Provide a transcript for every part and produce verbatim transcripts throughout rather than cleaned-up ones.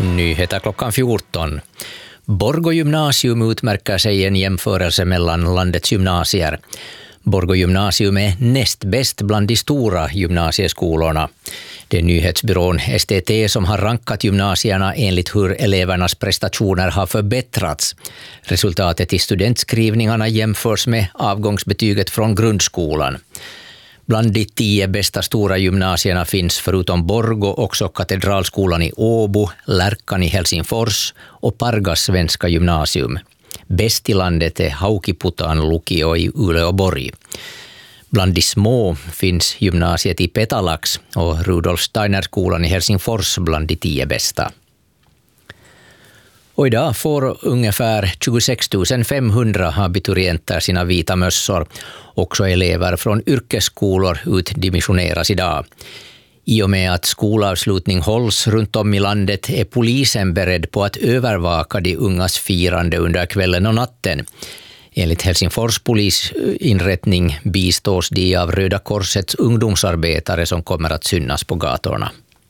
Nyheter klockan fjorton. Borgå gymnasium utmärker sig i en jämförelse mellan landets gymnasier. Borgå gymnasium är näst bäst bland de stora gymnasieskolorna. Det är nyhetsbyrån S T T som har rankat gymnasierna enligt hur elevernas prestationer har förbättrats. Resultatet i studentskrivningarna jämförs med avgångsbetyget från grundskolan. Bland de tio bästa stora gymnasierna finns förutom Borgå också Katedralskolan i Åbo, Lärkan i Helsingfors och Pargas svenska gymnasium. Bäst i landet är Haukiputaan lukio i Uleåborg. Bland de små finns gymnasiet i Petalax och Rudolf Steiner-skolan i Helsingfors bland de tio bästa. Och idag får ungefär tjugosex tusen femhundra abiturienter sina vita mössor. Också elever från yrkesskolor utdimensioneras idag. I och med att skolavslutning hålls runt om i landet är polisen beredd på att övervaka de ungas firande under kvällen och natten. Enligt Helsingfors polisinrättning bistås de av Röda Korsets ungdomsarbetare som kommer att synas på gatorna.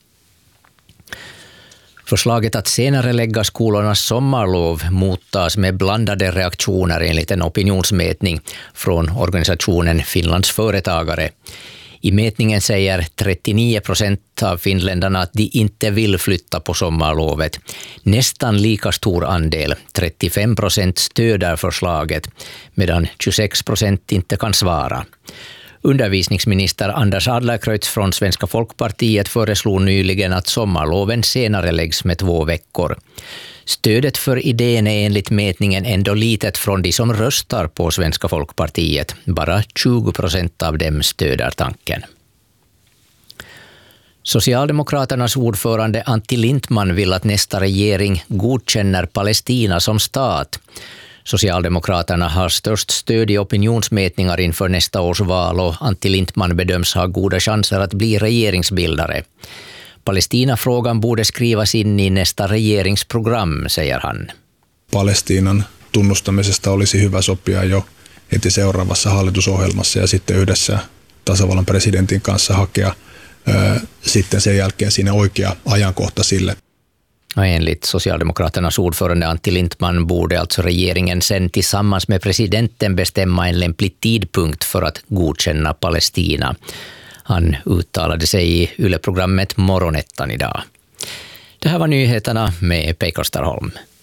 Förslaget att senare lägga skolornas sommarlov mottas med blandade reaktioner enligt en opinionsmätning från organisationen Finlands företagare. I mätningen säger trettionio procent av finländarna att de inte vill flytta på sommarlovet. Nästan lika stor andel, trettiofem procent, stöder förslaget, medan tjugosex procent inte kan svara. Undervisningsminister Anders Adlercreutz från Svenska folkpartiet föreslog nyligen att sommarloven senare läggs med två veckor. Stödet för idén är enligt mätningen ändå litet från de som röstar på Svenska folkpartiet. Bara tjugo procent av dem stöder tanken. Socialdemokraternas ordförande Antti Lindtman vill att nästa regering godkänner Palestina som stat. Socialdemokraterna har störst stöd i opinionsmätningar inför nästa års val och Antti Lindtman bedöms ha goda chanser att bli regeringsbildare. Palestinafrågan borde skrivas in i nästa regeringsprogram, säger han. Palestiinan tunnustamisesta olisi hyvä sopia jo heti seuraavassa hallitusohjelmassa ja sitten yhdessä tasavallan presidentin kanssa hakea ää, sitten sen jälkeen siinä oikea ajankohta sille. Enligt Socialdemokraternas ordförande Antti Lindtman borde alltså regeringen sen tillsammans med presidenten bestämma en lämplig tidpunkt för att godkänna Palestina. Han uttalade sig i Yle-programmet Morgonettan idag. Det här var nyheterna med Pekka Starholm.